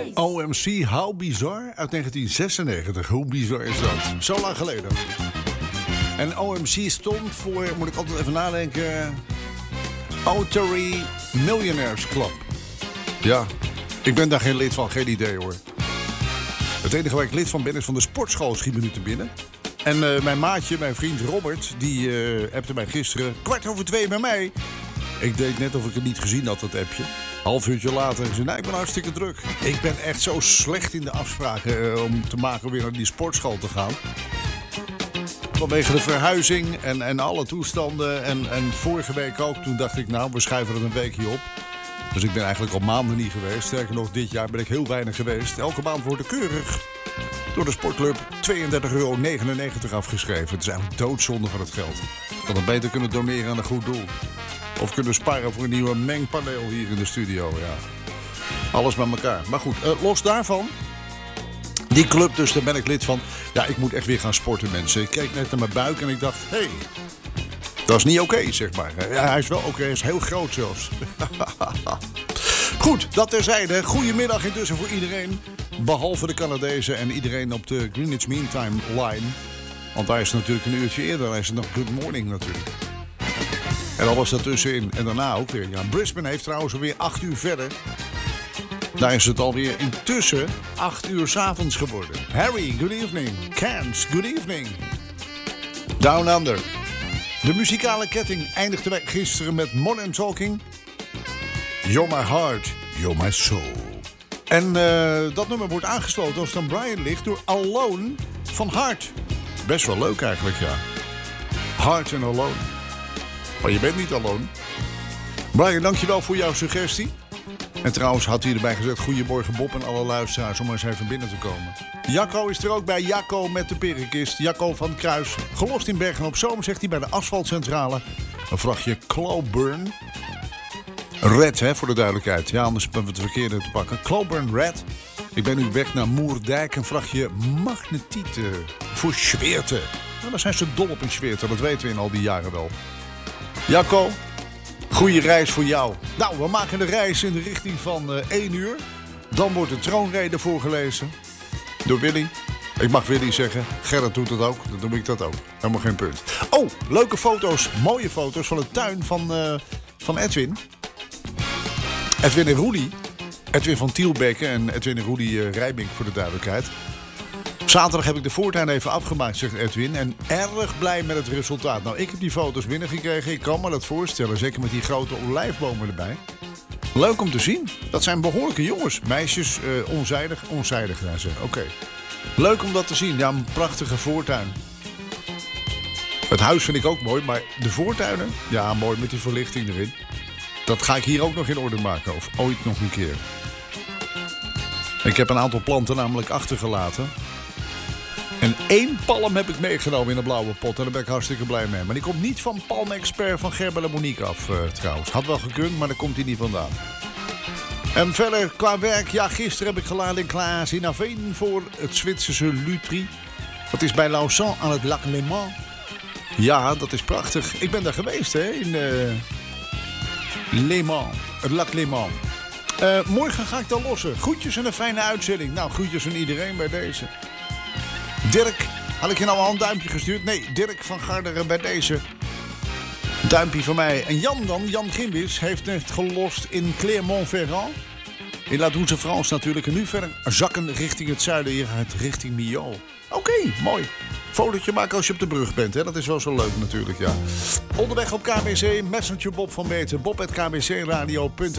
OMC, How Bizarre uit 1996. Hoe bizar is dat? Zo lang geleden. En OMC stond voor, moet ik altijd even nadenken, Ottery Millionaires Club. Ja, ik ben daar geen lid van, geen idee hoor. Het enige waar ik lid van ben is van de sportschool, schiet me nu te binnen. En mijn maatje, mijn vriend Robert, die appte mij gisteren 2:15 bij mij. Ik deed net of ik het niet gezien had, dat appje. Half uurtje later, ik zei, nee, ik ben hartstikke druk. Ik ben echt zo slecht in de afspraken om te maken weer naar die sportschool te gaan. Vanwege de verhuizing en alle toestanden. En vorige week ook, toen dacht ik, nou, we schuiven het een weekje op. Dus ik ben eigenlijk al maanden niet geweest. Sterker nog, dit jaar ben ik heel weinig geweest. Elke maand wordt er keurig door de sportclub €32,99 afgeschreven. Het is eigenlijk doodzonde van het geld. Ik had het beter kunnen doneren aan een goed doel. Of kunnen sparen voor een nieuwe mengpaneel hier in de studio. Ja. Alles bij elkaar. Maar goed, los daarvan. Die club dus, daar ben ik lid van. Ja, ik moet echt weer gaan sporten, mensen. Ik keek net naar mijn buik en ik dacht, hé, dat is niet oké, zeg maar. Ja, hij is wel oké, hij is heel groot zelfs. Goed, dat terzijde. Goedemiddag intussen voor iedereen. Behalve de Canadezen en iedereen op de Greenwich Mean Time line. Want daar is het natuurlijk een uurtje eerder. Daar is het nog Good Morning natuurlijk. En alles daartussenin. En daarna ook weer. Ja, Brisbane heeft trouwens alweer 8 uur verder. Daar is het alweer intussen 8 uur 's avonds geworden. Harry, good evening. Cairns, good evening. Down Under. De muzikale ketting eindigde gisteren met Modern Talking. You're my heart, you're my soul. En dat nummer wordt aangesloten als dan Brian ligt door Alone van Heart. Best wel leuk eigenlijk, ja. Heart and Alone. Maar je bent niet alone. Brian, dankjewel voor jouw suggestie. En trouwens had hij erbij gezet, goedemorgen Bob en alle luisteraars om eens even binnen te komen. Jacco is er ook bij, Jacco met de perenkist. Jacco van Kruis, gelost in Bergen op Zoom, zegt hij bij de asfaltcentrale. Een vrachtje Cloburn Red, hè, voor de duidelijkheid. Ja, anders hebben we het verkeerde te pakken. Cloburn Red. Ik ben nu weg naar Moerdijk, een vrachtje magnetieten voor Schweerte. Nou, daar zijn ze dol op in Schweerte, dat weten we in al die jaren wel. Jacco, goede reis voor jou. Nou, we maken de reis in de richting van 1 uur. Dan wordt de troonrede voorgelezen door Willy. Ik mag Willy zeggen. Gerrit doet het ook. Dan doe ik dat ook. Helemaal geen punt. Oh, leuke foto's. Mooie foto's van de tuin van Edwin. Edwin en Rudy. Edwin van Tielbekke en Edwin en Rudy Rijbink voor de duidelijkheid. Zaterdag heb ik de voortuin even afgemaakt, zegt Edwin. En erg blij met het resultaat. Nou, ik heb die foto's binnengekregen. Ik kan me dat voorstellen. Zeker met die grote olijfbomen erbij. Leuk om te zien. Dat zijn behoorlijke jongens. Meisjes, onzijdig gaan ze. Oké. Leuk om dat te zien. Ja, een prachtige voortuin. Het huis vind ik ook mooi. Maar de voortuinen? Ja, mooi met die verlichting erin. Dat ga ik hier ook nog in orde maken. Of ooit nog een keer. Ik heb een aantal planten namelijk achtergelaten. En 1 palm heb ik meegenomen in een blauwe pot. En daar ben ik hartstikke blij mee. Maar die komt niet van Palm Expert van Gerben en Monique af trouwens. Had wel gekund, maar daar komt hij niet vandaan. En verder qua werk. Ja, gisteren heb ik geladen in Klaas in Aveen voor het Zwitserse Lutry. Dat is bij Lausanne aan het Lac Léman. Ja, dat is prachtig. Ik ben daar geweest, hè, in Léman. Het Lac Léman. Morgen ga ik dan lossen. Groetjes en een fijne uitzending. Nou, groetjes aan iedereen bij deze. Dirk, had ik je nou al een duimpje gestuurd? Nee, Dirk van Garderen bij deze. Duimpje van mij. En Jan dan, Jan Gimbis, heeft net gelost in Clermont-Ferrand. In La Douce France natuurlijk. En nu verder zakken richting het zuiden. Hier gaat richting Millau. Oké, mooi. Fotootje maken als je op de brug bent. Hè? Dat is wel zo leuk natuurlijk, ja. Onderweg op KBC, Messenger Bob van Meten. Bob@kbcradio.nl.